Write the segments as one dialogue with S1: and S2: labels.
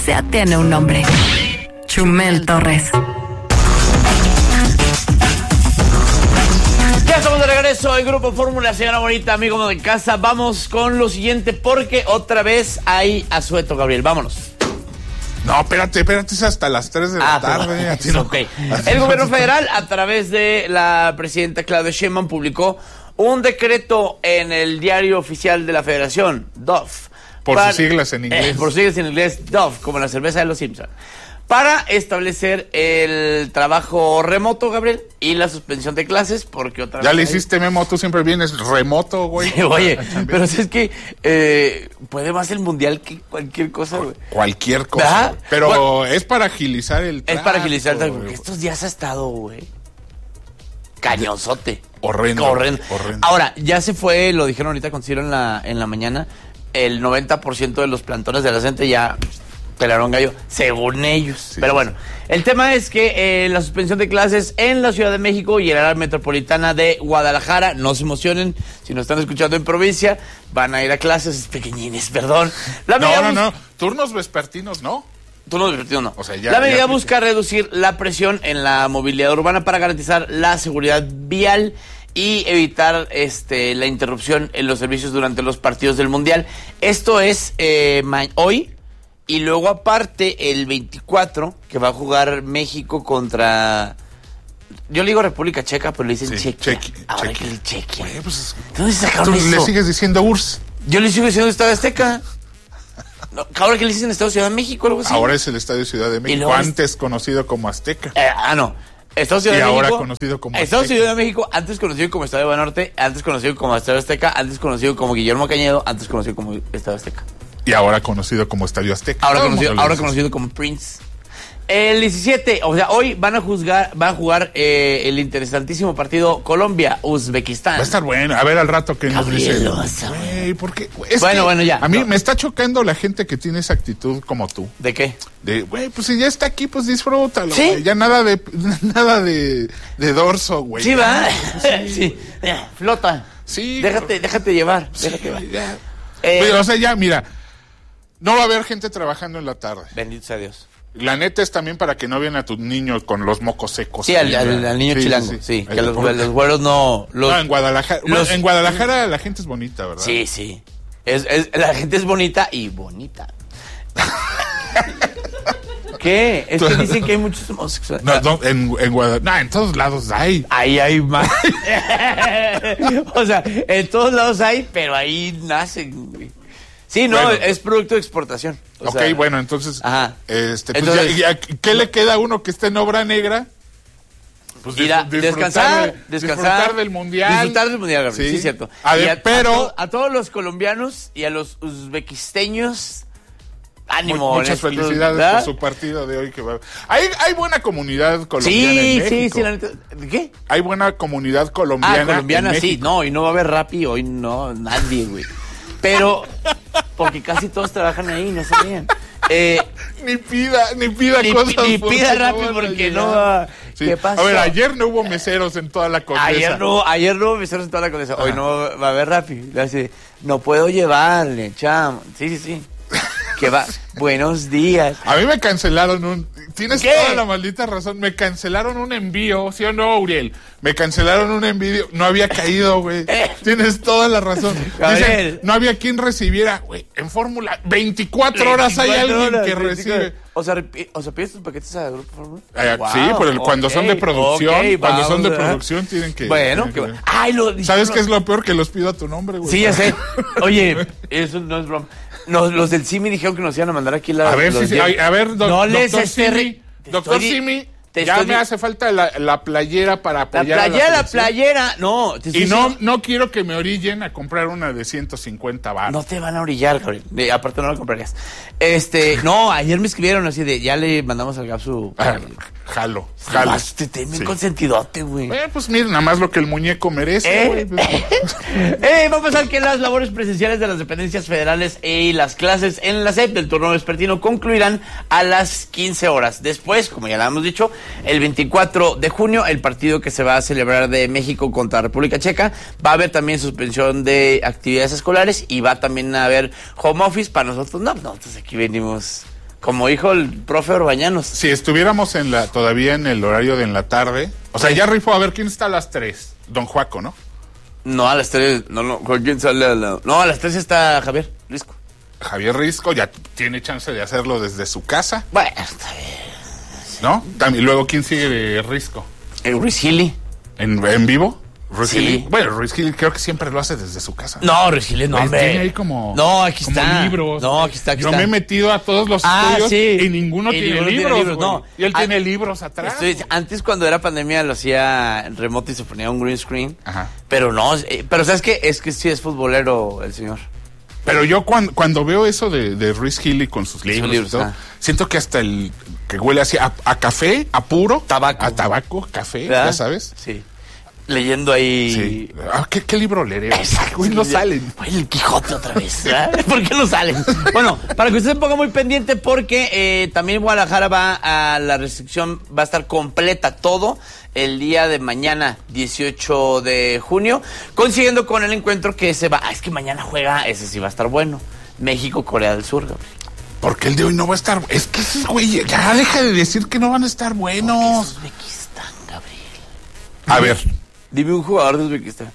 S1: Ya tiene un nombre. Chumel Torres.
S2: Ya estamos de regreso en Grupo Fórmula, señora bonita, amigo de casa. Vamos con lo siguiente porque otra vez hay asueto, Gabriel. Vámonos.
S3: No, espérate, es hasta las 3 de la tarde.
S2: Okay. El gobierno federal, a través de la presidenta Claudia Sheinbaum, publicó un decreto en el diario oficial de la Federación, DOF.
S3: Por sus siglas en inglés.
S2: Por sus siglas en inglés, DOF, como la cerveza de los Simpsons. Para establecer el trabajo remoto, Gabriel, y la suspensión de clases, porque otra vez...
S3: Ya le hiciste, Memo, tú siempre vienes remoto, güey.
S2: Sí, oye, pero es que puede más el mundial que cualquier cosa, güey.
S3: Cualquier cosa.
S2: ¿Verdad?
S3: Pero
S2: bueno,
S3: es para agilizar el tráfico.
S2: Es para agilizar el tráfico, porque estos días ha estado, güey, cañonzote.
S3: Horrendo.
S2: Ahora, ya se fue, lo dijeron ahorita cuando hicieron en la mañana, el 90% de los plantones de la gente ya pelaron gallo, según ellos. Sí, pero bueno, el tema es que la suspensión de clases en la Ciudad de México y el área metropolitana de Guadalajara, no se emocionen, si nos están escuchando en provincia, van a ir a clases pequeñines, perdón.
S3: No, turnos vespertinos, ¿no?
S2: Turnos vespertinos, no.
S3: O sea, ya,
S2: la medida busca reducir la presión en la movilidad urbana para garantizar la seguridad vial y evitar la interrupción en los servicios durante los partidos del Mundial. Esto es hoy. Y luego aparte el 24, que va a jugar México contra... Yo le digo República Checa, pero le dicen Chequia. Ahora que el Chequia.
S3: Pues,
S2: ¿dónde sacaron eso?
S3: ¿Le sigues diciendo URSS?
S2: Yo le sigo diciendo Estadio Azteca. No, ahora que le dicen Estadio Ciudad de México, algo así.
S3: Ahora es el Estadio Ciudad de México, antes conocido como Azteca.
S2: No. Estadio Ciudad de México.
S3: Y ahora conocido como
S2: Estadio Ciudad de México, antes conocido como Estadio Banorte, antes conocido como Estadio Azteca, antes conocido como Guillermo Cañedo, antes conocido como Estadio Azteca.
S3: Y ahora conocido como Estadio Azteca.
S2: Ahora conocido como Prince. El 17, o sea, hoy van a jugar el interesantísimo partido Colombia-Uzbekistán.
S3: Va a estar bueno. A ver al rato que nos dice. Porque bueno, ya. A mí me está chocando la gente que tiene esa actitud como tú.
S2: ¿De qué?
S3: Pues si ya está aquí, pues disfrútalo.
S2: ¿Sí?
S3: Güey. Ya nada de dorso, güey.
S2: Sí, va. Sí. Flota.
S3: Sí.
S2: Déjate llevar.
S3: O sea, ya, mira. No va a haber gente trabajando en la tarde.
S2: Bendito sea Dios.
S3: La neta es también para que no vean a tus niños con los mocos secos.
S2: Sí, al niño chilango. Sí. Que los güeros no...
S3: No, en Guadalajara. En Guadalajara la gente es bonita, ¿verdad?
S2: Sí. La gente es bonita y bonita. ¿Qué? Es que dicen que hay muchos homosexuales.
S3: No, en Guadalajara. No, en todos lados hay.
S2: Ahí hay más. O sea, en todos lados hay, pero ahí nacen, güey. Sí, no, bueno, es producto de exportación.
S3: O sea, bueno, entonces,
S2: ajá.
S3: Entonces, ¿qué le queda a uno que esté en obra negra? Pues
S2: descansar
S3: del mundial.
S2: Disfrutar del mundial, Gabriel, sí, cierto.
S3: Pero
S2: a todos los colombianos y a los uzbequisteños, ánimo.
S3: Muchas felicidades, ¿verdad?, por su partido de hoy que va. Hay buena comunidad colombiana en México.
S2: Sí, la neta. ¿Qué?
S3: Hay buena comunidad colombiana en México.
S2: Sí. No, y no va a haber Rappi hoy, no, nadie, güey. Pero, porque casi todos trabajan ahí, no sabían.
S3: Ni pida cosas.
S2: Ni pida rápido porque no va.
S3: Sí.
S2: ¿Qué pasa?
S3: A ver, ayer no hubo meseros en toda la Condesa.
S2: Ayer no hubo meseros en toda la Condesa. Hoy no va a haber rápido. No puedo llevarle, chamo. Sí. Que va. Buenos días.
S3: A mí me cancelaron Tienes toda la maldita razón. Me cancelaron un envío, ¿sí o no, Uriel? Me cancelaron un envío. No había caído, güey. Tienes toda la razón. Dicen, no había quien recibiera, güey. En Fórmula, 24 horas hay alguien que recibe.
S2: O sea, ¿pides tus paquetes a Grupo Fórmula?
S3: Sí, pero cuando son de producción, cuando son de producción tienen que...
S2: Bueno,
S3: ¿sabes qué es lo peor? Que los pido a tu nombre, güey.
S2: Sí, ya sé. Oye, eso no es broma. Los del CIMI dijeron que nos iban a mandar aquí
S3: a ver, doctor Simi, ya me hace falta la playera para apoyar
S2: la playera, no.
S3: Y no quiero que me orillen a comprar una de 150 baros.
S2: No te van a orillar, Gabriel. Aparte no la comprarías. No, ayer me escribieron así de, ya le mandamos al Gap su...
S3: Jalo.
S2: Te consentidote, güey.
S3: Pues mira, nada más lo que el muñeco merece, güey.
S2: Vamos a ver que las labores presenciales de las dependencias federales y las clases en la SEP del turno vespertino concluirán a las 15 horas. Después, como ya lo hemos dicho, el 24 de junio, el partido que se va a celebrar de México contra República Checa, va a haber también suspensión de actividades escolares y va también a haber home office para nosotros. No, nosotros aquí venimos Como dijo el profe Orbañanos.
S3: Si estuviéramos todavía en el horario de en la tarde, o sea, ya rifó, a ver, ¿quién está a las 3? Don Juaco, ¿no?
S2: No, a las 3, no, ¿con quién sale a la...? No, a las 3 está Javier Risco.
S3: Javier Risco ya tiene chance de hacerlo desde su casa.
S2: Bueno, está bien.
S3: ¿No? También, luego, ¿quién sigue de Risco?
S2: Ruiz Gili.
S3: ¿En vivo?
S2: Sí.
S3: Gili. Bueno, Ruiz Gili creo que siempre lo hace desde su casa.
S2: No, Ruiz Gili no, hombre.
S3: Tiene ahí como...
S2: No, aquí
S3: como
S2: está.
S3: libros.
S2: No, aquí está.
S3: Yo me he metido a todos los estudios
S2: sí.
S3: y ninguno tiene libros.
S2: No.
S3: Y él tiene libros atrás.
S2: Antes, cuando era pandemia, lo hacía en remoto y se ponía un green screen.
S3: Ajá.
S2: Pero no, pero ¿sabes qué? Es que sí es futbolero el señor.
S3: Pero yo cuando veo eso de Ruiz Gili con sus libros y todo, siento que hasta que huele así a café, a puro.
S2: Tabaco.
S3: A tabaco, café,
S2: ¿verdad?
S3: ya sabes.
S2: Sí. Leyendo ahí.
S3: Sí. ¿Qué libro leeré? Güey, no salen.
S2: Güey, el Quijote otra vez. ¿Por qué no salen? Bueno, para que usted se ponga muy pendiente, porque también Guadalajara va a la restricción, va a estar completa todo el día de mañana, 18 de junio, coincidiendo con el encuentro que se va. Es que mañana juega, ese sí va a estar bueno. México, Corea del Sur, Gabriel.
S3: Porque el de hoy no va a estar. Es que esos güey, ya deja de decir que no van a estar buenos.
S2: Uzbekistán, Gabriel.
S3: A ver.
S2: Dime un jugador de Uzbekistán.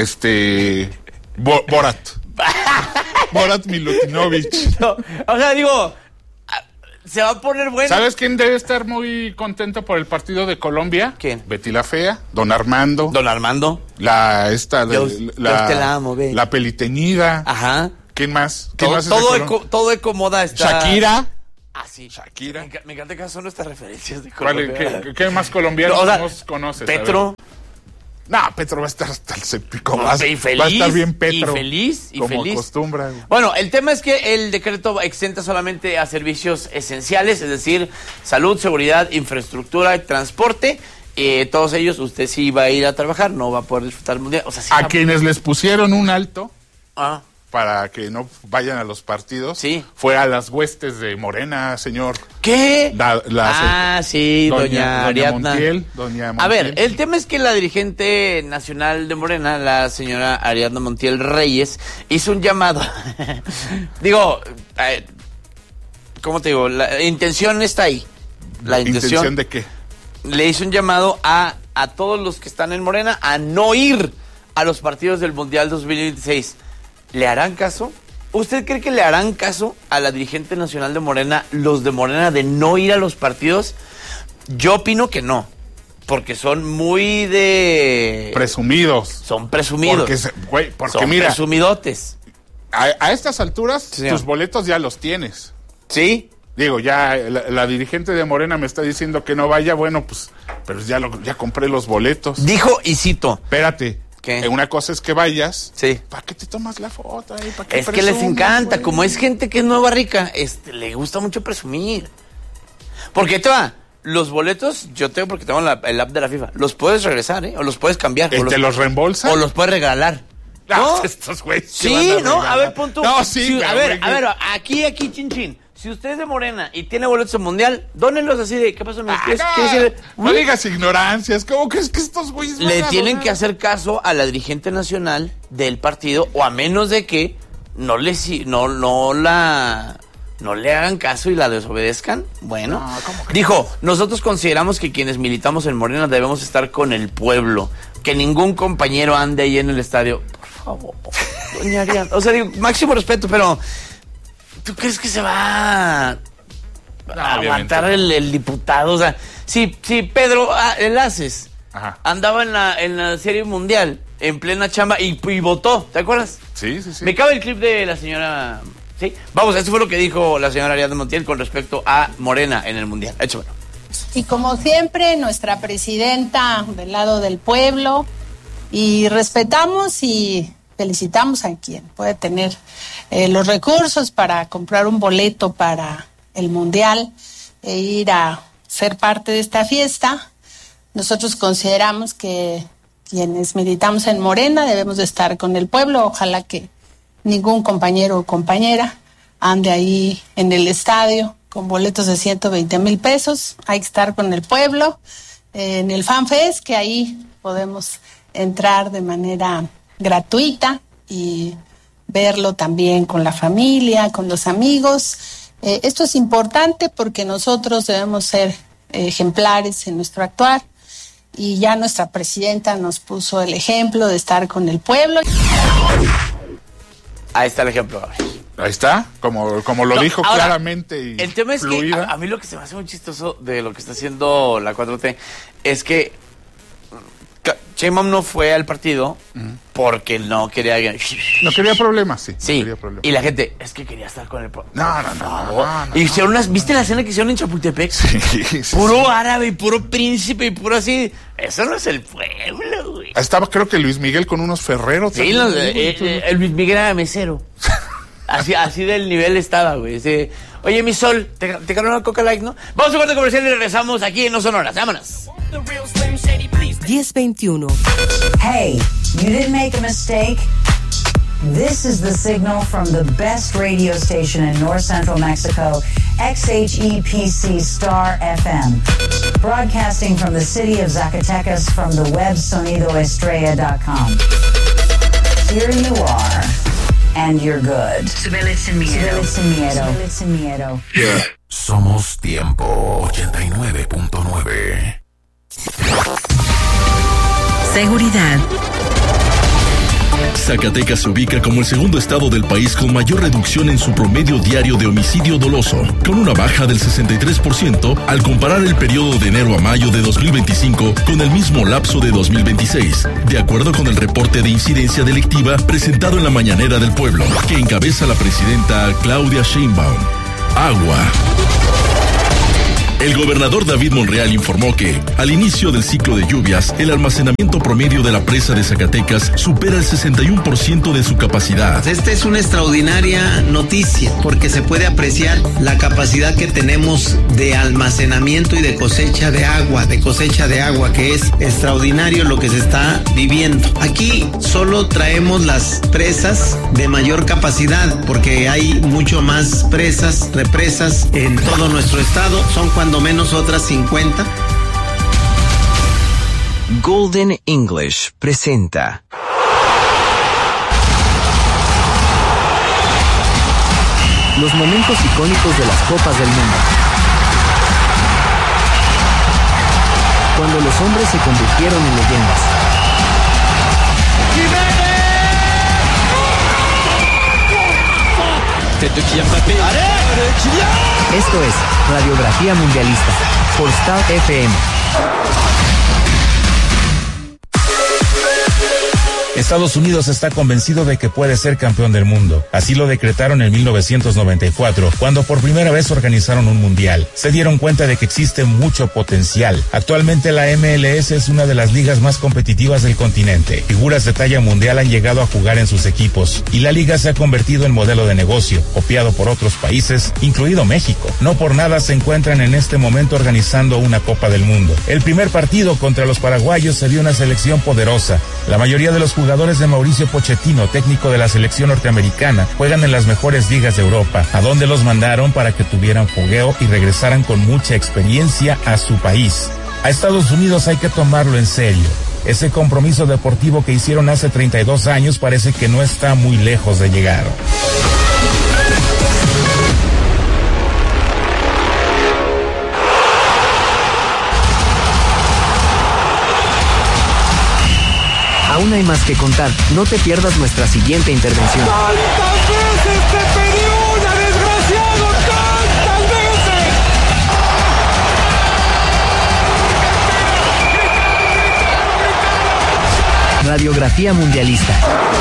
S3: Borat. Borat Milutinovic.
S2: No, o sea, digo, se va a poner bueno.
S3: ¿Sabes quién debe estar muy contento por el partido de Colombia?
S2: ¿Quién?
S3: Betty la Fea, Don Armando.
S2: Don Armando.
S3: Dios te
S2: la amo, Betty.
S3: La Peliteñida.
S2: Ajá.
S3: ¿Quién más?
S2: Todo Ecomoda está.
S3: Shakira.
S2: Ah, sí.
S3: Shakira.
S2: Me encanta que son nuestras referencias de Colombia.
S3: ¿Qué más colombianos conoces?
S2: Petro.
S3: No, Petro va a estar hasta el cepico.
S2: No,
S3: Va a estar bien Petro.
S2: Y feliz.
S3: Como acostumbra.
S2: Bueno, el tema es que el decreto exenta solamente a servicios esenciales, es decir, salud, seguridad, infraestructura y transporte. Todos ellos, usted sí va a ir a trabajar, no va a poder disfrutar el mundial. O sea, sí
S3: quienes les pusieron un alto
S2: para
S3: que no vayan a los partidos,
S2: sí,
S3: fue a las huestes de Morena, señor.
S2: ¿Qué? Sí, doña Ariadna
S3: Montiel.
S2: A ver, el tema es que la dirigente nacional de Morena, la señora Ariadna Montiel Reyes, hizo un llamado. Digo, ¿cómo te digo? La intención está ahí. La
S3: ¿Intención de qué?
S2: Le hizo un llamado a todos los que están en Morena a no ir a los partidos del Mundial 2026. ¿Le harán caso? ¿Usted cree que le harán caso a la dirigente nacional de Morena, los de Morena, de no ir a los partidos? Yo opino que no, porque son muy de...
S3: Presumidos.
S2: Son presumidos.
S3: Porque
S2: son
S3: mira,
S2: presumidotes.
S3: A estas alturas,
S2: señor,
S3: tus boletos ya los tienes.
S2: ¿Sí?
S3: Digo, ya la dirigente de Morena me está diciendo que no vaya, bueno, pues, pero ya compré los boletos.
S2: Dijo, y cito.
S3: Espérate.
S2: ¿Qué?
S3: Una cosa es que vayas.
S2: Sí.
S3: ¿Para qué te tomas la foto ahí? ¿Para qué
S2: es que les encanta,
S3: güey?
S2: como es gente que es nueva rica, le gusta mucho presumir. Porque te va, los boletos, yo tengo porque tengo el app de la FIFA, los puedes regresar, o los puedes cambiar.
S3: ¿Te los reembolsan?
S2: O los puedes regalar.
S3: ¿No? Estos güeyes.
S2: Sí, ¿no? A ver, pon tú.
S3: No, sí,
S2: a ver, aquí, chin. Si usted es de Morena y tiene boletos en Mundial, dónenlos así de, ¿qué pasó?
S3: No digas ignorancias, ¿cómo crees que estos güeyes
S2: le tienen que hacer caso a la dirigente nacional del partido, o a menos de que no le hagan caso y la desobedezcan? Bueno, dijo, nosotros consideramos que quienes militamos en Morena debemos estar con el pueblo, que ningún compañero ande ahí en el estadio. Por favor, doña Ariadna. O sea, digo, máximo respeto, pero... ¿tú crees que se va a aguantar el diputado? O sea, si Pedro Enlaces andaba en la Serie Mundial, en plena chamba, y votó, ¿te acuerdas?
S3: Sí.
S2: Me cabe el clip de la señora... ¿Sí? Vamos, eso fue lo que dijo la señora Ariadna Montiel con respecto a Morena en el Mundial. Échamelo.
S4: Y como siempre, nuestra presidenta del lado del pueblo, y respetamos y felicitamos a quien puede tener los recursos para comprar un boleto para el Mundial e ir a ser parte de esta fiesta. Nosotros consideramos que quienes militamos en Morena debemos de estar con el pueblo. Ojalá que ningún compañero o compañera ande ahí en el estadio con boletos de 120,000 pesos. Hay que estar con el pueblo en el FanFest, que ahí podemos entrar de manera gratuita y verlo también con la familia, con los amigos, Esto es importante porque nosotros debemos ser ejemplares en nuestro actuar y ya nuestra presidenta nos puso el ejemplo de estar con el pueblo.
S2: Ahí está el ejemplo.
S3: Ahí está, como lo dijo ahora, claramente y
S2: el tema es
S3: fluida.
S2: Que a mí lo que se me hace muy chistoso de lo que está haciendo la 4T es que Sheinbaum no fue al partido porque no quería...
S3: No quería problemas, sí.
S2: Sí,
S3: no quería problemas.
S2: Y la gente, es que quería estar con el...
S3: No.
S2: Y hicieron ¿viste la escena que hicieron en Chapultepec?
S3: Sí.
S2: Puro árabe y puro príncipe y puro así. Eso no es el pueblo, güey.
S3: Estaba creo que Luis Miguel con unos ferreros.
S2: Sí, el Luis Miguel era mesero. Así del nivel estaba, güey. Oye, mi sol, ¿te ganó una Coca Light, no? Vamos a un corte comercial y regresamos aquí en No Sonoras. Vámonos.
S1: 10:21.
S5: Hey, you didn't make a mistake? This is the signal from the best radio station in north central Mexico, XHEPC Star FM. Broadcasting from the city of Zacatecas from the web sonidoestrella.com. Here you are. And you're good. Súbele sin miedo. Súbele sin miedo.
S6: Yeah. Somos Tiempo 89.9.
S1: Seguridad.
S7: Zacatecas se ubica como el segundo estado del país con mayor reducción en su promedio diario de homicidio doloso, con una baja del 63% al comparar el periodo de enero a mayo de 2025 con el mismo lapso de 2026, de acuerdo con el reporte de incidencia delictiva presentado en la Mañanera del Pueblo, que encabeza la presidenta Claudia Sheinbaum. Agua. El gobernador David Monreal informó que, al inicio del ciclo de lluvias, el almacenamiento promedio de la presa de Zacatecas supera el 61% de su capacidad.
S8: Esta es una extraordinaria noticia porque se puede apreciar la capacidad que tenemos de almacenamiento y de cosecha de agua, que es extraordinario lo que se está viviendo. Aquí solo traemos las presas de mayor capacidad porque hay mucho más represas en todo nuestro estado. Son cuando menos otras 50.
S9: Golden English presenta los momentos icónicos de las Copas del Mundo. Cuando los hombres se convirtieron en leyendas. Esto es Radiografía Mundialista por Star FM.
S10: Estados Unidos está convencido de que puede ser campeón del mundo. Así lo decretaron en 1994, cuando por primera vez organizaron un mundial. Se dieron cuenta de que existe mucho potencial. Actualmente la MLS es una de las ligas más competitivas del continente. Figuras de talla mundial han llegado a jugar en sus equipos y la liga se ha convertido en modelo de negocio, copiado por otros países, incluido México. No por nada se encuentran en este momento organizando una Copa del Mundo. El primer partido contra los paraguayos se vio una selección poderosa. La mayoría de los jugadores de Mauricio Pochettino, técnico de la selección norteamericana, juegan en las mejores ligas de Europa, a donde los mandaron para que tuvieran fogueo y regresaran con mucha experiencia a su país. A Estados Unidos hay que tomarlo en serio. Ese compromiso deportivo que hicieron hace 32 años parece que no está muy lejos de llegar.
S9: Aún hay más que contar. No te pierdas nuestra siguiente intervención.
S11: ¡Tantas veces te pedí una, desgraciado! ¡Tantas
S9: veces! Radiografía Mundialista.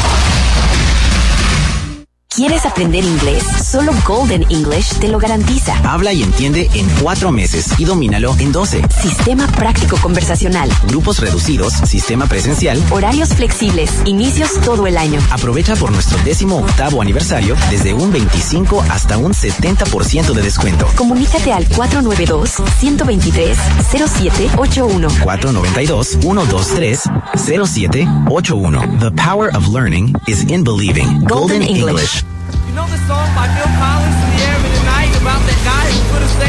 S12: ¿Quieres aprender inglés? Solo Golden English te lo garantiza.
S13: Habla y entiende en 4 meses y domínalo en 12.
S12: Sistema práctico conversacional.
S13: Grupos reducidos, sistema presencial.
S12: Horarios flexibles, inicios todo el año.
S13: Aprovecha por nuestro 18º aniversario desde un 25 hasta un 70% de descuento.
S12: Comunícate al 492-123-0781.
S13: 492-123-0781. The power of learning is in believing. Golden English.
S11: You know the song by Phil Collins, In the Air of the Night, about that guy who put a